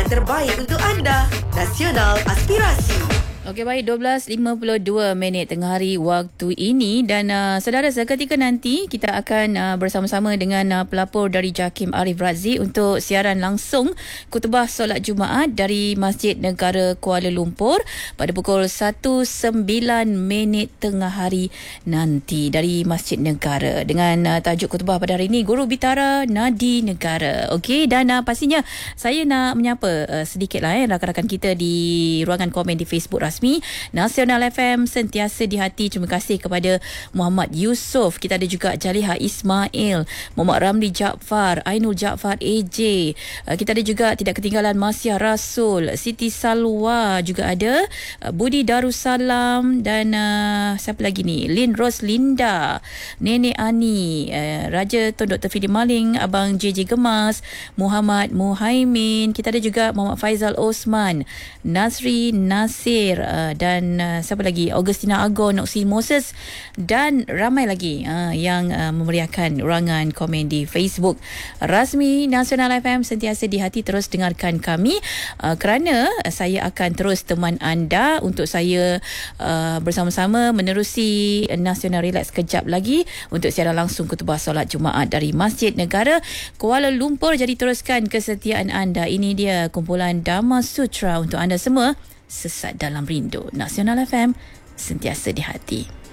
yang terbaik untuk anda. Nasional Aspirasi. Okey, baik, 12.52 tengah hari waktu ini dan saudara, seketika nanti kita akan bersama-sama dengan pelapor dari JAKIM Arif Razif untuk siaran langsung khutbah solat Jumaat dari Masjid Negara Kuala Lumpur pada pukul 1.09 tengah hari nanti dari Masjid Negara dengan tajuk khutbah pada hari ini Guru Bitara Nadi Negara. Okey, dan pastinya saya nak menyapa sedikitlah rakan-rakan kita di ruangan komen di Facebook rasmi Nasional FM sentiasa di hati. Terima kasih kepada Muhammad Yusof. Kita ada juga Jaliha Ismail, Muhammad Ramli Jaafar, Ainul Jaafar AJ. Kita ada juga tidak ketinggalan Masyah Rasul, Siti Salwa juga ada, Budi Darussalam dan siapa lagi ni? Lin Roslinda, Nenek Ani, Raja Tun Dr. Fidi Maling, Abang JJ Gemas, Muhammad Muhaimin. Kita ada juga Muhammad Faizal Osman, Nasri Nasir, dan siapa lagi, Augustina Agon, Noksi Moses dan ramai lagi yang memeriahkan ruangan komen di Facebook rasmi Nasional FM. Sentiasa di hati, terus dengarkan kami kerana saya akan terus teman anda untuk saya bersama-sama menerusi Nasional Relax kejap lagi untuk siaran langsung khutbah solat Jumaat dari Masjid Negara Kuala Lumpur. Jadi teruskan kesetiaan anda. Ini dia kumpulan Dhamma Sutra untuk anda semua. Sesat dalam rindu. Nasional FM sentiasa di hati.